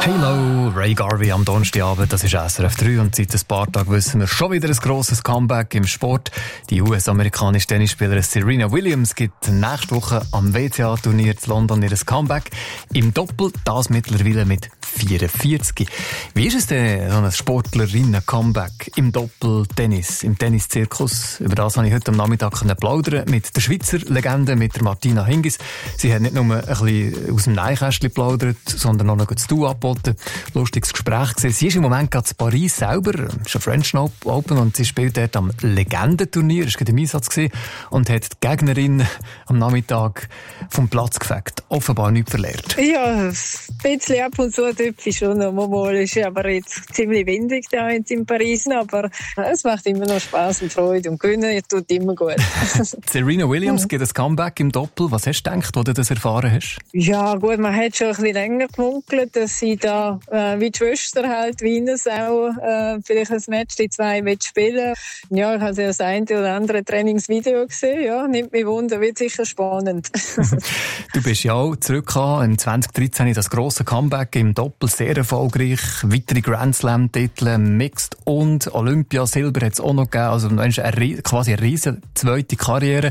Halo, Ray Garvey am Donnerstagabend, das ist SRF 3 und seit ein paar Tagen wissen wir schon wieder ein grosses Comeback im Sport. Die US-amerikanische Tennisspielerin Serena Williams gibt nächste Woche am WTA-Turnier in London ihr Comeback im Doppel, das mittlerweile mit 44. Wie ist es denn, so ein Sportlerinnen-Comeback im Doppel-Tennis, im Tenniszirkus? Über das habe ich heute am Nachmittag plaudern mit der Schweizer Legende, mit der Martina Hingis. Sie hat nicht nur ein bisschen aus dem Nähkästchen geplaudert, sondern auch noch das Du angeboten. Lustiges Gespräch gesehen. Sie ist im Moment gerade in Paris selber, ist ein French Open und sie spielt dort am Legendenturnier, ist gerade im Einsatz gewesen und hat die Gegnerin am Nachmittag vom Platz gefegt. Offenbar nichts verlernt. Ja, ein bisschen ab und zu Töpfe schon noch mal. Ist aber jetzt ziemlich windig da in Paris, aber es macht immer noch Spass und Freude und gewinnen tut immer gut. Serena Williams gibt ein Comeback im Doppel. Was hast du gedacht, als du das erfahren hast? Ja gut, man hat schon ein bisschen länger gemunkelt, dass sie da wie die Schwester halt Wieners auch vielleicht ein Match, die zwei spielen. Ja, ich habe ja das eine oder andere Trainingsvideo gesehen. Ja, nimmt mich Wunder, wird sicher spannend. Du bist ja auch zurückgekommen. In 2013 das grosse Comeback im Doppel, sehr erfolgreich. Weitere Grand Slam-Titel, Mixed und Olympia-Silber hat es auch noch gegeben. Also quasi eine riesen zweite Karriere.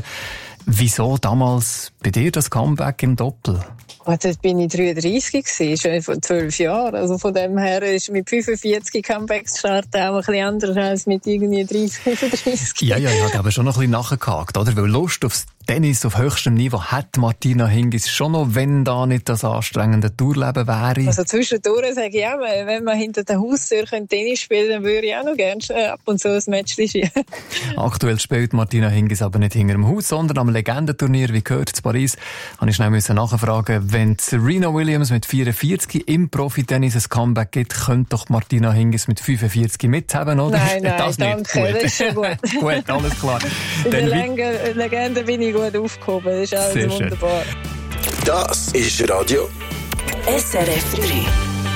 Wieso damals bei dir das Comeback im Doppel? Jetzt bin ich 33 gewesen, schon vor 12 Jahren. Also von dem her ist mit 45 Comebacks starten auch ein bisschen anders als mit irgendwie 30, 35. Ja, ich habe aber schon noch ein bisschen nachgehakt, oder? Weil Lust aufs Tennis auf höchstem Niveau hat Martina Hingis schon noch, wenn da nicht das anstrengende Tourleben wäre. Also zwischendurch sage ich auch, wenn man hinter der Haustür Tennis spielen könnte, würde ich auch noch gerne ab und zu ein Match spielen. Aktuell spielt Martina Hingis aber nicht hinter dem Haus, sondern am Legendenturnier, wie gehört, in Paris. Habe ich schnell nachfragen, wenn Serena Williams mit 44 im Profitennis ein Comeback gibt, könnte doch Martina Hingis mit 45 mithaben, oder? Nein, das danke, nicht. das ist schon gut. Gut, alles klar. In der Legende bin ich gut aufgehoben, das ist alles wunderbar. Das ist Radio SRF 3.